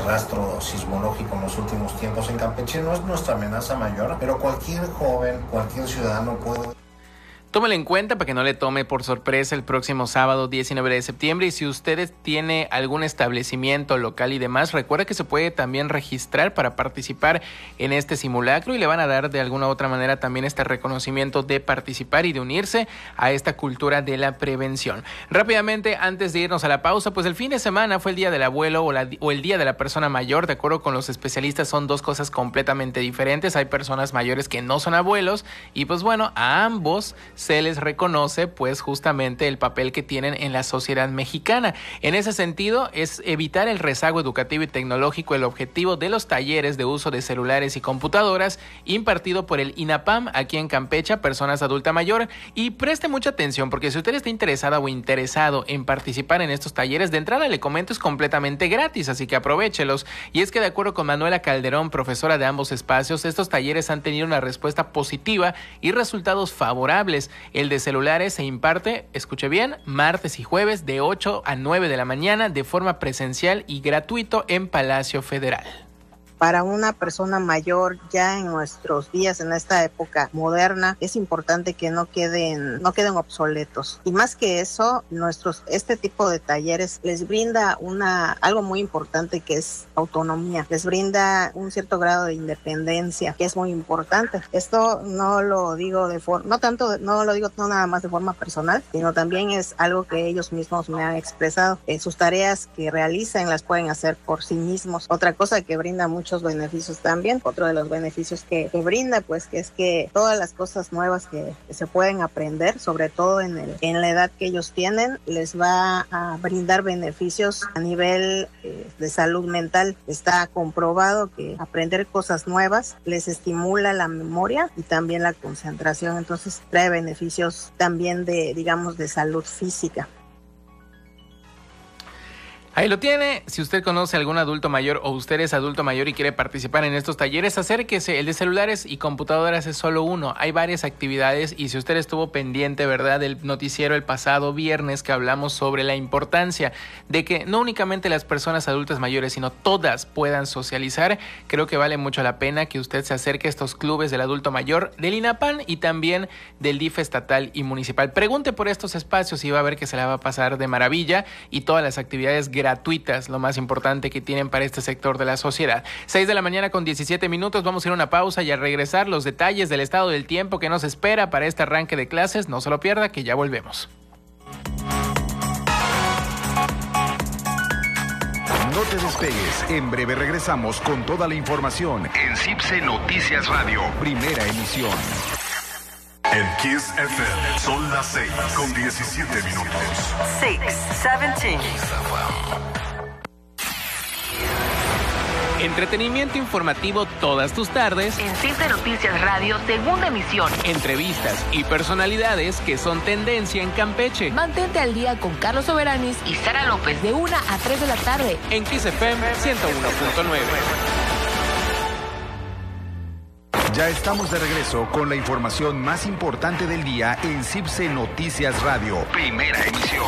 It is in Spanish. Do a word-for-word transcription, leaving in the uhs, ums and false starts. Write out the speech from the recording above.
rastro sismológico en los últimos tiempos en Campeche no es nuestra amenaza mayor, pero cualquier joven, cualquier ciudadano puede... Tómelo en cuenta para que no le tome por sorpresa el próximo sábado diecinueve de septiembre, y si usted tiene algún establecimiento local y demás, recuerda que se puede también registrar para participar en este simulacro y le van a dar de alguna u otra manera también este reconocimiento de participar y de unirse a esta cultura de la prevención. Rápidamente, antes de irnos a la pausa, pues el fin de semana fue el día del abuelo o, la, o el día de la persona mayor. De acuerdo con los especialistas, son dos cosas completamente diferentes. Hay personas mayores que no son abuelos y pues bueno, a ambos se les reconoce pues justamente el papel que tienen en la sociedad mexicana. En ese sentido, es evitar el rezago educativo y tecnológico el objetivo de los talleres de uso de celulares y computadoras impartido por el INAPAM aquí en Campeche a personas adulta mayor. Y preste mucha atención, porque si usted está interesada o interesado en participar en estos talleres, de entrada le comento, es completamente gratis, así que aprovéchelos. Y es que de acuerdo con Manuela Calderón, profesora de ambos espacios, estos talleres han tenido una respuesta positiva y resultados favorables. El de celulares se imparte, escuche bien, martes y jueves de ocho a nueve de la mañana de forma presencial y gratuito en Palacio Federal. Para una persona mayor ya en nuestros días, en esta época moderna, es importante que no queden, no queden obsoletos. Y más que eso, nuestros, este tipo de talleres les brinda una, algo muy importante, que es autonomía. Les brinda un cierto grado de independencia, que es muy importante. Esto no lo digo de forma, no tanto, no lo digo no nada más de forma personal, sino también es algo que ellos mismos me han expresado. En sus tareas que realicen las pueden hacer por sí mismos. Otra cosa que brinda mucho beneficios también, otro de los beneficios que, que brinda, pues que es que todas las cosas nuevas que, que se pueden aprender, sobre todo en, el, en la edad que ellos tienen, les va a brindar beneficios a nivel eh, de salud mental. Está comprobado que aprender cosas nuevas les estimula la memoria y también la concentración, entonces trae beneficios también de, digamos, de salud física. Ahí lo tiene. Si usted conoce a algún adulto mayor o usted es adulto mayor y quiere participar en estos talleres, acérquese. El de celulares y computadoras es solo uno. Hay varias actividades y si usted estuvo pendiente, ¿verdad?, del noticiero el pasado viernes que hablamos sobre la importancia de que no únicamente las personas adultas mayores, sino todas puedan socializar, creo que vale mucho la pena que usted se acerque a estos clubes del adulto mayor, del INAPAM y también del D I F estatal y municipal. Pregunte por estos espacios y va a ver que se la va a pasar de maravilla, y todas las actividades gratuitas gratuitas, lo más importante que tienen para este sector de la sociedad. seis de la mañana con diecisiete minutos, vamos a ir a una pausa y a regresar los detalles del estado del tiempo que nos espera para este arranque de clases. No se lo pierda, que ya volvemos. No te despegues, en breve regresamos con toda la información en CIPSE Noticias Radio, primera emisión. En Kiss F M son las seis con diecisiete minutos. seis, diecisiete. Entretenimiento informativo todas tus tardes. En CIPSE Noticias Radio, segunda emisión. Entrevistas y personalidades que son tendencia en Campeche. Mantente al día con Carlos Soberanis y Sara López de una a tres de la tarde. En Kiss F M ciento uno punto nueve. Ya estamos de regreso con la información más importante del día en CIPSE Noticias Radio, primera emisión.